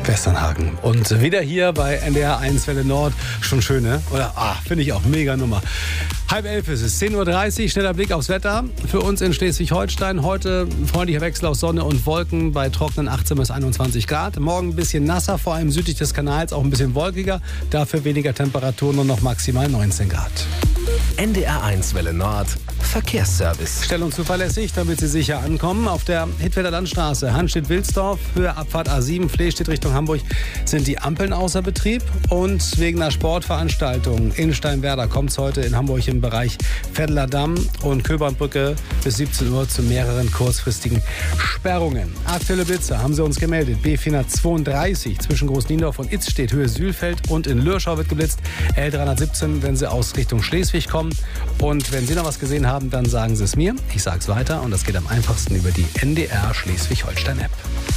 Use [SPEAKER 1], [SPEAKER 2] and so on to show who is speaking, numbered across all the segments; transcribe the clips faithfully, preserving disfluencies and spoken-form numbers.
[SPEAKER 1] Westernhagen. Und wieder hier bei N D R eins Welle Nord. Schon schön, ne? Oder? Ah, finde ich auch. Mega Nummer. Halb elf ist es. zehn Uhr dreißig. Schneller Blick aufs Wetter. Für uns in Schleswig-Holstein. Heute freundlicher Wechsel aus Sonne und Wolken bei trockenen achtzehn bis einundzwanzig Grad. Morgen ein bisschen nasser, vor allem südlich des Kanals auch ein bisschen wolkiger. Dafür weniger Temperaturen und noch maximal neunzehn Grad.
[SPEAKER 2] N D R eins Welle Nord. Verkehrsservice.
[SPEAKER 1] Schnell und zuverlässig, damit Sie sicher ankommen. Auf der Hittfelder Landstraße, Hanstedt-Wilsdorf, Höhe Abfahrt A sieben, Flehstedt Richtung Hamburg, sind die Ampeln außer Betrieb. Und wegen einer Sportveranstaltung in Steinwerder kommt es heute in Hamburg im Bereich Vetteler Damm und Köbernbrücke bis siebzehn Uhr zu mehreren kurzfristigen Sperrungen. Aktuelle Blitze haben Sie uns gemeldet. B vierhundertzweiunddreißig zwischen Großniendorf und Itzstedt, Höhe Sühlfeld, und in Lürschau wird geblitzt. L dreihundertsiebzehn, wenn Sie aus Richtung Schleswig kommen. Und wenn Sie noch was gesehen haben, dann sagen Sie es mir. Ich sage es weiter und das geht am einfachsten über die N D R Schleswig-Holstein-App.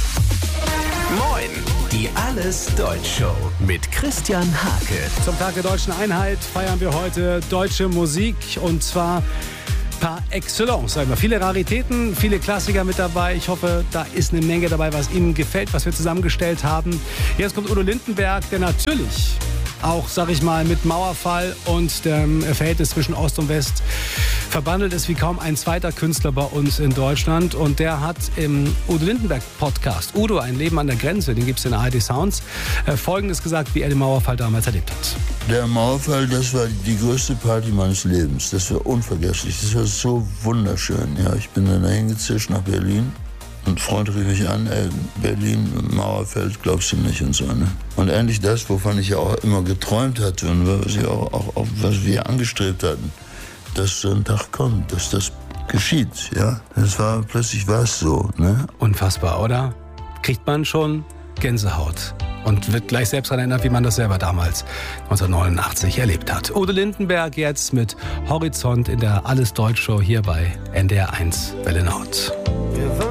[SPEAKER 2] Moin, die Alles Deutsch Show mit Christian Hake.
[SPEAKER 1] Zum Tag der Deutschen Einheit feiern wir heute deutsche Musik, und zwar par excellence, sagen wir. Viele Raritäten, viele Klassiker mit dabei. Ich hoffe, da ist eine Menge dabei, was Ihnen gefällt, was wir zusammengestellt haben. Jetzt kommt Udo Lindenberg, der natürlich auch, sag ich mal, mit Mauerfall und dem Verhältnis zwischen Ost und West verbandelt ist wie kaum ein zweiter Künstler bei uns in Deutschland. Und der hat im Udo Lindenberg Podcast, Udo, ein Leben an der Grenze, den gibt es in A R D Sounds, äh, Folgendes gesagt, wie er den Mauerfall damals erlebt hat.
[SPEAKER 3] Der Mauerfall, das war die größte Party meines Lebens. Das war unvergesslich. Das war so wunderschön. Ja, ich bin dann hingezischt nach Berlin. Und ein Freund rief mich an, ey, Berlin, Mauerfeld, glaubst du nicht, und so, ne? Und endlich das, wovon ich ja auch immer geträumt hatte und was, ich auch, auch, auch, was wir angestrebt hatten, dass so ein Tag kommt, dass das geschieht, ja? Das war, plötzlich war es so, ne?
[SPEAKER 1] Unfassbar, oder? Kriegt man schon Gänsehaut und wird gleich selbst daran erinnert, wie man das selber damals neunzehnhundertneunundachtzig erlebt hat. Udo Lindenberg jetzt mit Horizont in der Alles Deutsch Show hier bei N D R eins Welle Nord.